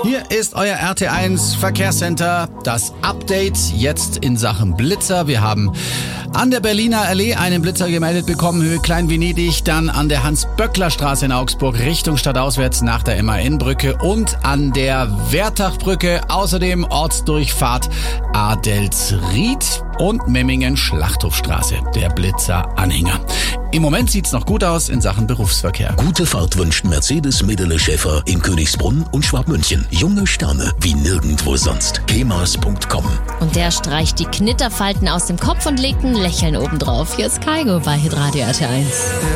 Hier ist euer RT1 Verkehrscenter. Das Update jetzt in Sachen Blitzer. Wir haben an der Berliner Allee einen Blitzer gemeldet bekommen, Höhe Klein-Venedig, dann an der Hans-Böckler-Straße in Augsburg Richtung stadtauswärts nach der MAN-Brücke und an der Wertachbrücke, außerdem Ortsdurchfahrt Adelsried und Memmingen-Schlachthofstraße, der Blitzer-Anhänger. Im Moment sieht's noch gut aus in Sachen Berufsverkehr. Gute Fahrt wünscht Mercedes-Medele Schäfer in Königsbrunn und Schwabmünchen. Junge Sterne wie nirgendwo sonst. kemas.com. Und der streicht die Knitterfalten aus dem Kopf und legt ein Lächeln obendrauf. Hier ist Kaigo bei Hitradio RT1.